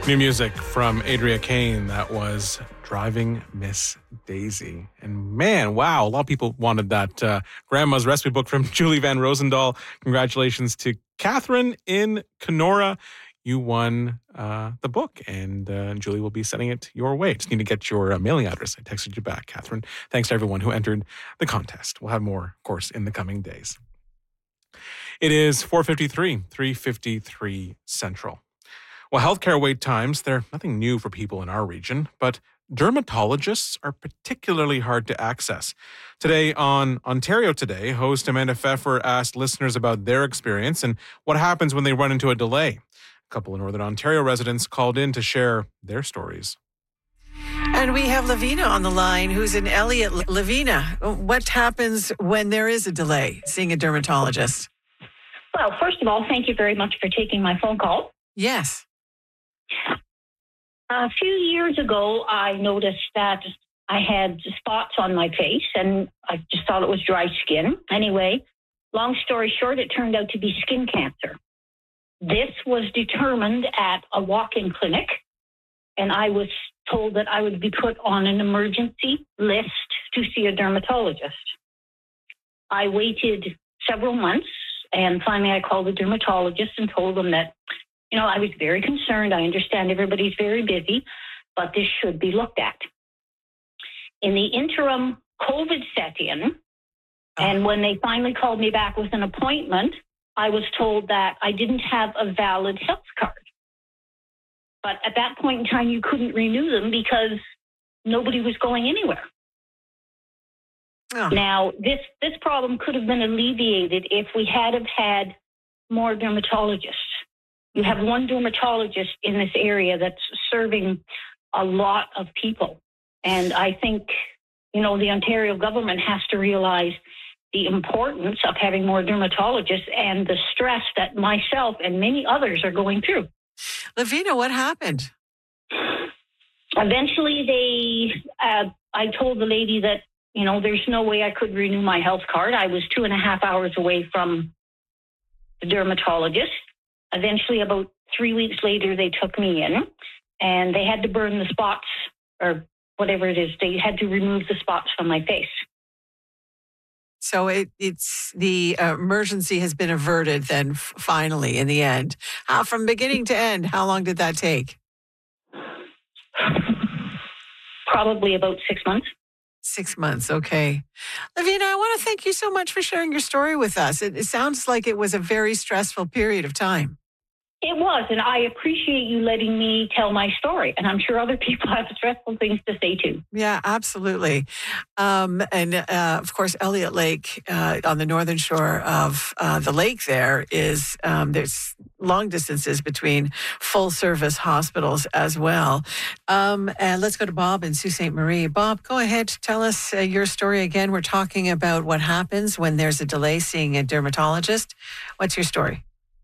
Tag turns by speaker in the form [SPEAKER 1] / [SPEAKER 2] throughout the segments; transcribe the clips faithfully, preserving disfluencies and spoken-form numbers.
[SPEAKER 1] New music from Adria Kane. That was Driving Miss Daisy. And man, wow, a lot of people wanted that uh, Grandma's Recipe Book from Julie Van Rosendahl. Congratulations to Catherine in Kenora. You won uh, the book, and uh, Julie will be sending it your way. Just need to get your uh, mailing address. I texted you back, Catherine. Thanks to everyone who entered the contest. We'll have more, of course, in the coming days. It is four fifty-three, three fifty-three Central. Well, healthcare wait times, they're nothing new for people in our region, but dermatologists are particularly hard to access. Today on Ontario Today, host Amanda Pfeffer asked listeners about their experience and what happens when they run into a delay. A couple of Northern Ontario residents called in to share their stories.
[SPEAKER 2] And we have Lavina on the line, who's in Elliott. Lavina, what happens when there is a delay seeing a dermatologist?
[SPEAKER 3] Well, first of all, thank you very much for taking my phone call.
[SPEAKER 2] Yes.
[SPEAKER 3] A few years ago, I noticed that I had spots on my face, and I just thought it was dry skin. Anyway, long story short, it turned out to be skin cancer. This was determined at a walk-in clinic, and I was told that I would be put on an emergency list to see a dermatologist. I waited several months, and finally I called the dermatologist and told them that, you know, I was very concerned. I understand everybody's very busy, but this should be looked at. In the interim, COVID set in, and when they finally called me back with an appointment, I was told that I didn't have a valid health card. But at that point in time, you couldn't renew them because nobody was going anywhere. Oh. Now, this, this problem could have been alleviated if we had have had more dermatologists. You have one dermatologist in this area that's serving a lot of people. And I think, you know, the Ontario government has to realize the importance of having more dermatologists and the stress that myself and many others are going through.
[SPEAKER 2] Lavina, what happened?
[SPEAKER 3] Eventually, they, uh, I told the lady that, you know, there's no way I could renew my health card. I was two and a half hours away from the dermatologist. Eventually, about three weeks later, they took me in, and they had to burn the spots, or whatever it is. They had to remove the spots from my face.
[SPEAKER 2] So it, it's the uh, emergency has been averted then, f- finally, in the end. How, from beginning to end, how long did that take?
[SPEAKER 3] Probably about six months.
[SPEAKER 2] Six months, okay. Lavina, I want to thank you so much for sharing your story with us. It, it sounds like it was a very stressful period of time.
[SPEAKER 3] It was, and I appreciate you letting me tell my story. And I'm sure other people have stressful things to say too.
[SPEAKER 2] Yeah, absolutely. Um, and uh, of course, Elliott Lake uh, on the northern shore of uh, the lake there is, um, there's long distances between full service hospitals as well. Um, and let's go to Bob in Sault Ste. Marie. Bob, go ahead. Tell us uh, your story again. We're talking about what happens when there's a delay seeing a dermatologist. What's your story?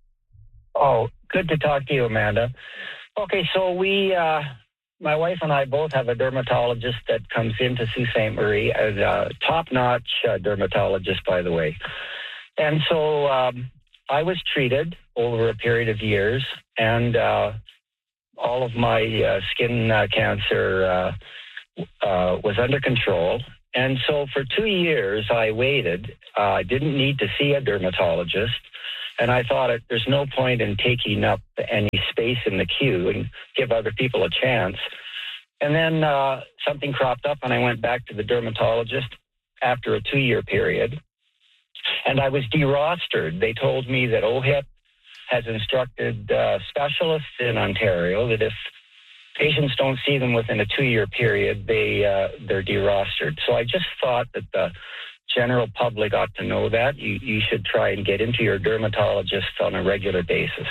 [SPEAKER 4] Oh, good to talk to you, Amanda. Okay, so we, uh, my wife and I both have a dermatologist that comes into Sault Ste. Marie, as a top-notch uh, dermatologist, by the way. And so um, I was treated over a period of years, and uh, all of my uh, skin uh, cancer uh, uh, was under control. And so for two years, I waited. Uh, I didn't need to see a dermatologist. And I thought it, there's no point in taking up any space in the queue and give other people a chance. And then uh, something cropped up, and I went back to the dermatologist after a two-year period. And I was derostered. They told me that O H I P has instructed uh, specialists in Ontario that if patients don't see them within a two-year period, they, uh, they're derostered. So I just thought that the general public ought to know that. You, you should try and get into your dermatologist on a regular basis.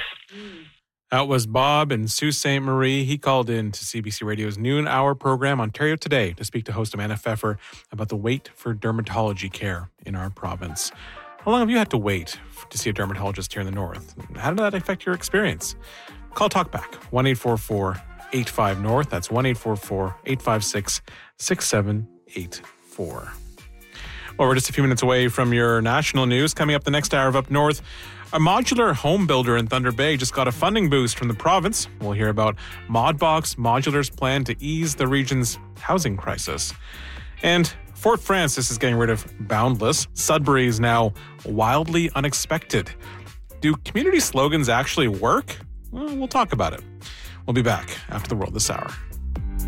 [SPEAKER 1] That was Bob in Sault Ste. Marie. He called in to C B C Radio's noon hour program, Ontario Today, to speak to host Amanda Pfeffer about the wait for dermatology care in our province. How long have you had to wait to see a dermatologist here in the north? How did that affect your experience? Call Talk Back, one eight four four, eight five, North. That's one eight four four, eight five six, six seven eight four. Well, we're just a few minutes away from your national news. Coming up the next hour of Up North, a modular home builder in Thunder Bay just got a funding boost from the province. We'll hear about Modbox Modular's plan to ease the region's housing crisis. And Fort Frances is getting rid of Boundless. Sudbury is now wildly unexpected. Do community slogans actually work? Well, we'll talk about it. We'll be back after the World This Hour.